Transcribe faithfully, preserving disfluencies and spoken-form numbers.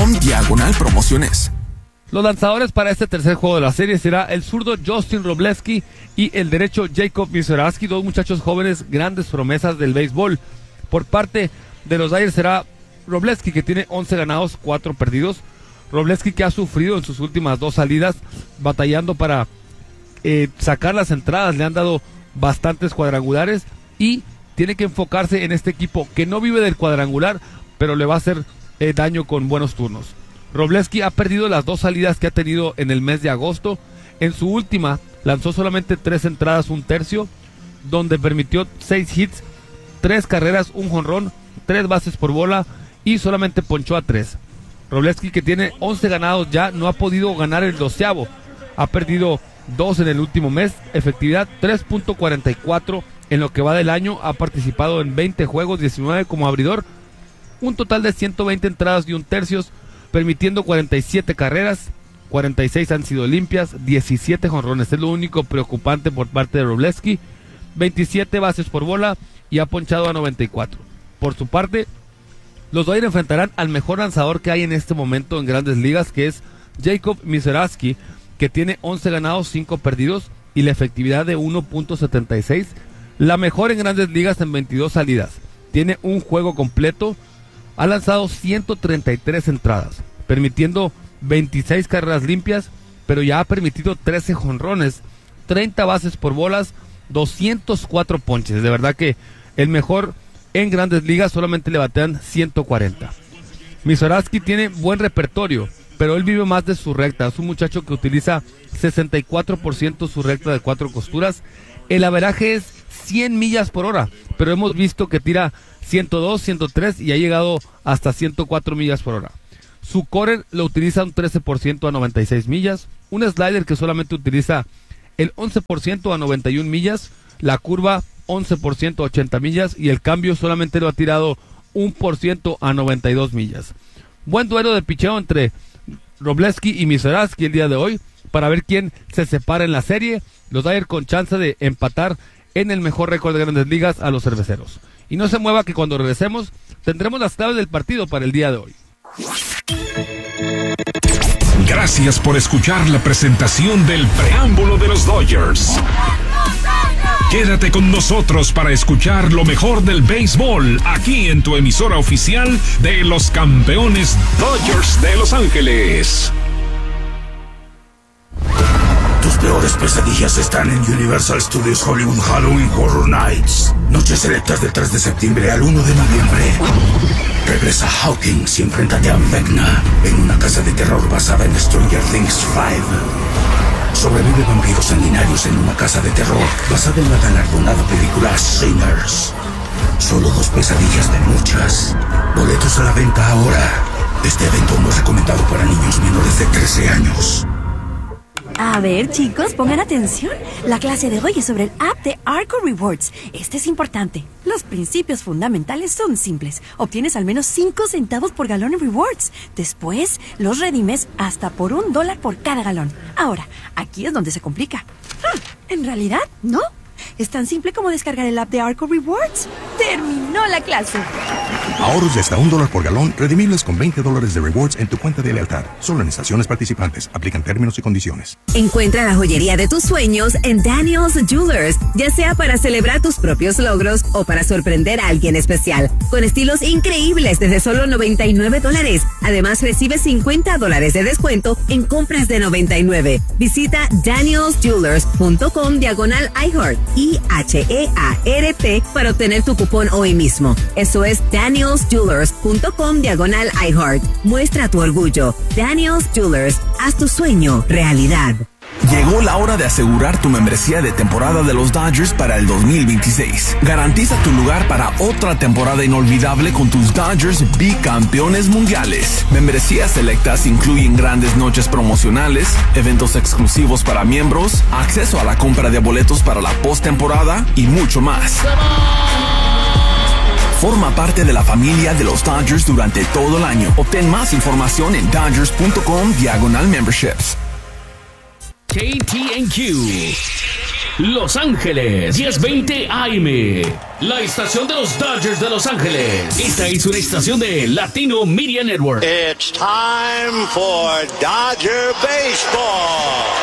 com diagonal promociones. Los lanzadores para este tercer juego de la serie será el zurdo Justin Wroblewski y el derecho Jacob Misiorowski, dos muchachos jóvenes, grandes promesas del béisbol. Por parte de los Dodgers será Wroblewski, que tiene once ganados, cuatro perdidos. Wroblewski, que ha sufrido en sus últimas dos salidas, batallando para eh, sacar las entradas, le han dado bastantes cuadrangulares y tiene que enfocarse en este equipo que no vive del cuadrangular, pero le va a hacer eh, daño con buenos turnos. Wroblewski ha perdido las dos salidas que ha tenido en el mes de agosto. En su última lanzó solamente tres entradas, un tercio, donde permitió seis hits, tres carreras, un jonrón, tres bases por bola y solamente ponchó a tres. Wroblewski, que tiene once ganados ya, no ha podido ganar el doceavo. Ha perdido dos en el último mes, efectividad tres punto cuarenta y cuatro en lo que va del año. Ha participado en veinte juegos, diecinueve como abridor, un total de ciento veinte entradas y un tercios, permitiendo cuarenta y siete carreras, cuarenta y seis han sido limpias, diecisiete jonrones. Es lo único preocupante por parte de Wroblewski, veintisiete bases por bola y ha ponchado a noventa y cuatro. Por su parte, los Dodgers enfrentarán al mejor lanzador que hay en este momento en Grandes Ligas, que es Jacob Misiorowski, que tiene once ganados, cinco perdidos y la efectividad de uno punto setenta y seis, la mejor en Grandes Ligas en veintidós salidas. Tiene un juego completo, ha lanzado ciento treinta y tres entradas, permitiendo veintiséis carreras limpias, pero ya ha permitido trece jonrones, treinta bases por bolas, doscientos cuatro ponches. De verdad que el mejor en Grandes Ligas, solamente le batean ciento cuarenta. Misiorowski tiene buen repertorio, pero él vive más de su recta. Es un muchacho que utiliza sesenta y cuatro por ciento su recta de cuatro costuras. El averaje es cien millas por hora, pero hemos visto que tira ciento dos, ciento tres y ha llegado hasta ciento cuatro millas por hora. Su core lo utiliza un trece por ciento a noventa y seis millas, un slider que solamente utiliza el once por ciento a noventa y una millas, la curva once por ciento a ochenta millas y el cambio solamente lo ha tirado un por ciento a noventa y dos millas. Buen duelo de picheo entre Wroblewski y Misiorowski el día de hoy para ver quién se separa en la serie. Los Dodgers con chance de empatar en el mejor récord de Grandes Ligas a los cerveceros. Y no se mueva, que cuando regresemos tendremos las claves del partido para el día de hoy. Gracias por escuchar la presentación del preámbulo de los Dodgers. Quédate con nosotros para escuchar lo mejor del béisbol aquí en tu emisora oficial de los campeones Dodgers de Los Ángeles. Tus peores pesadillas están en Universal Studios Hollywood Halloween Horror Nights. Noches selectas del tres de septiembre al uno de noviembre. Regresa Hawkins y enfréntate a Vecna en una casa de terror basada en Stranger Things cinco. Sobrevive vampiros sanguinarios en una casa de terror basada en la galardonada película Sinners. Solo dos pesadillas de muchas. Boletos a la venta ahora. Este evento no es recomendado para niños menores de trece años. A ver, chicos, pongan atención. La clase de hoy es sobre el app de Arco Rewards. Este es importante. Los principios fundamentales son simples. Obtienes al menos cinco centavos por galón en rewards. Después, los redimes hasta por un dólar por cada galón. Ahora, aquí es donde se complica. Hmm, en realidad, no. Es tan simple como descargar el app de Arco Rewards. ¡Terminó la clase! Ahorros de hasta un dólar por galón, redimibles con veinte dólares de rewards en tu cuenta de lealtad. Solo en estaciones participantes. Aplican términos y condiciones. Encuentra la joyería de tus sueños en Daniel's Jewelers, ya sea para celebrar tus propios logros o para sorprender a alguien especial. Con estilos increíbles desde solo noventa y nueve dólares. Además, recibe cincuenta dólares de descuento en compras de noventa y nueve. Visita daniels jewelers punto com diagonal iHeart, I H E A R T, para obtener tu cupón hoy mismo. Eso es daniels jewelers punto com diagonal iHeart. Muestra tu orgullo. Daniel's Jewelers. Haz tu sueño realidad. Llegó la hora de asegurar tu membresía de temporada de los Dodgers para el dos mil veintiséis. Garantiza tu lugar para otra temporada inolvidable con tus Dodgers bicampeones mundiales. Membresías selectas incluyen grandes noches promocionales, eventos exclusivos para miembros, acceso a la compra de boletos para la postemporada y mucho más. Forma parte de la familia de los Dodgers durante todo el año. Obtén más información en dodgers punto com diagonal memberships. K T and Q Los Ángeles, diez veinte A M. La estación de los Dodgers de Los Ángeles. Esta es una estación de Latino Media Network. It's time for Dodger Baseball.